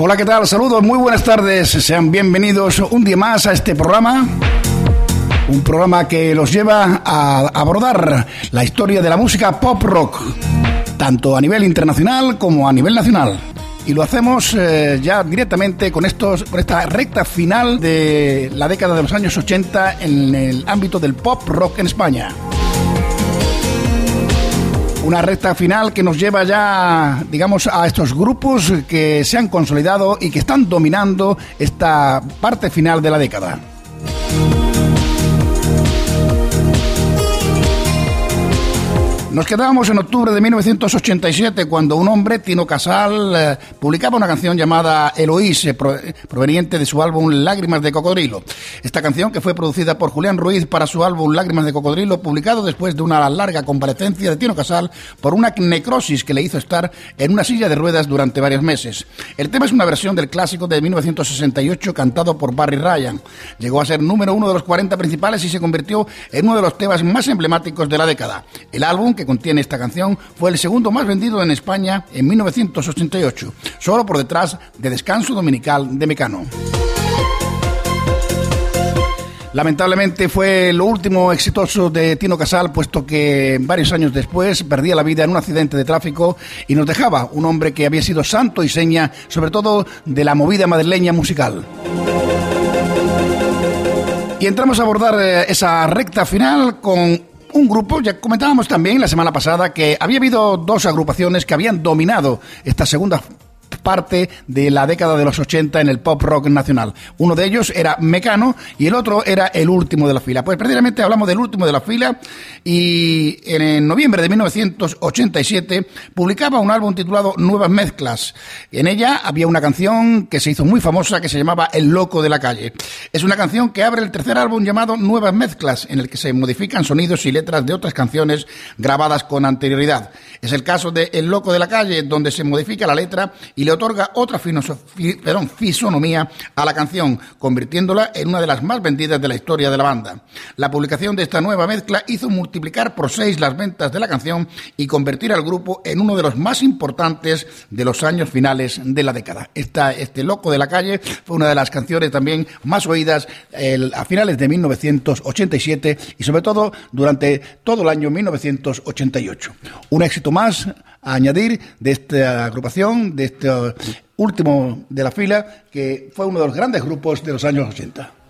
Hola, ¿qué tal? Saludos, muy buenas tardes. Sean bienvenidos un día más a este programa. Un programa que los lleva a abordar la historia de la música pop rock, tanto a nivel internacional como a nivel nacional. Y lo hacemos ya directamente con esta recta final de la década de los años 80 en el ámbito del pop rock en España. Una recta final que nos lleva ya, digamos, a estos grupos que se han consolidado y que están dominando esta parte final de la década. Nos quedábamos en octubre de 1987 cuando un hombre, Tino Casal, publicaba una canción llamada Eloís, proveniente de su álbum Lágrimas de Cocodrilo. Esta canción, que fue producida por Julián Ruiz para su álbum Lágrimas de Cocodrilo, publicado después de una larga convalecencia de Tino Casal por una necrosis que le hizo estar en una silla de ruedas durante varios meses. El tema es una versión del clásico de 1968 cantado por Barry Ryan. Llegó a ser número 1 de los 40 principales y se convirtió en uno de los temas más emblemáticos de la década. El álbum que contiene esta canción fue el segundo más vendido en España en 1988, solo por detrás de Descanso Dominical de Mecano. Lamentablemente fue lo último exitoso de Tino Casal, puesto que varios años después perdía la vida en un accidente de tráfico y nos dejaba un hombre que había sido santo y seña, sobre todo de la movida madrileña musical. Y entramos a abordar esa recta final con un grupo. Ya comentábamos también la semana pasada que había habido dos agrupaciones que habían dominado esta segunda parte de la década de los 80 en el pop rock nacional. Uno de ellos era Mecano y el otro era el último de la fila. Pues precisamente hablamos del último de la fila y en noviembre de 1987 publicaba un álbum titulado Nuevas Mezclas. En ella había una canción que se hizo muy famosa que se llamaba El Loco de la Calle. Es una canción que abre el tercer álbum llamado Nuevas Mezclas, en el que se modifican sonidos y letras de otras canciones grabadas con anterioridad. Es el caso de El Loco de la Calle, donde se modifica la letra y le otorga otra fisonomía a la canción, convirtiéndola en una de las más vendidas de la historia de la banda. La publicación de esta nueva mezcla hizo multiplicar por 6 las ventas de la canción y convertir al grupo en uno de los más importantes de los años finales de la década. Este Loco de la Calle fue una de las canciones también más oídas a finales de 1987 y sobre todo durante todo el año 1988. Un éxito más a añadir de esta agrupación, de este último de la fila, que fue uno de los grandes grupos de los años 80.